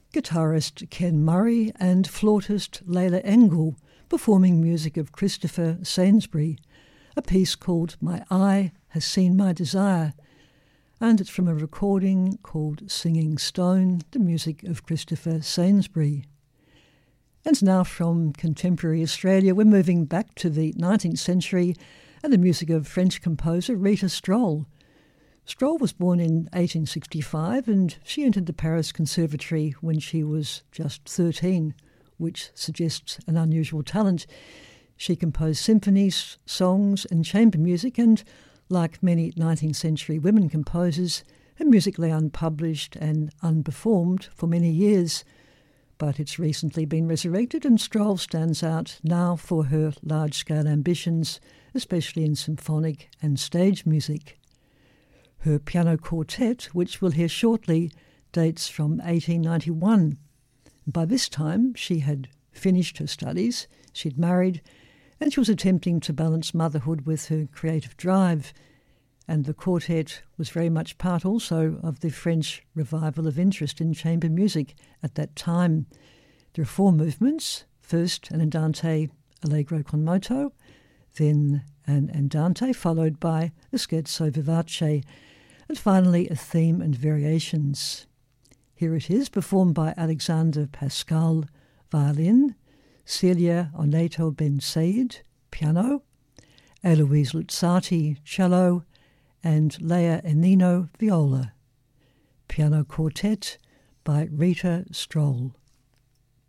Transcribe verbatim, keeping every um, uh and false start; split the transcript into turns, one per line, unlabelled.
guitarist Ken Murray and flautist Layla Engel performing music of Christopher Sainsbury, a piece called My Eye Has Seen My Desire, and it's from a recording called Singing Stone, the music of Christopher Sainsbury. And now from contemporary Australia, we're moving back to the nineteenth century and the music of French composer Rita Stroll. Stroll was born in eighteen sixty-five and she entered the Paris Conservatory when she was just thirteen, which suggests an unusual talent. She composed symphonies, songs and chamber music, and like many nineteenth century women composers, her music lay unpublished and unperformed for many years. But it's recently been resurrected, and Stroll stands out now for her large-scale ambitions, especially in symphonic and stage music. Her piano quartet, which we'll hear shortly, dates from eighteen ninety-one. By this time, she had finished her studies, she'd married, and she was attempting to balance motherhood with her creative drive. And the quartet was very much part also of the French revival of interest in chamber music at that time. There are four movements: first an andante allegro con moto, then an andante followed by a scherzo vivace, and finally a theme and variations. Here it is, performed by Alexander Pascal, violin, Celia Oneto Ben Said, piano, Eloise Luzzati, cello, and Leah Enino, viola. Piano Quartet by Rita Stroll.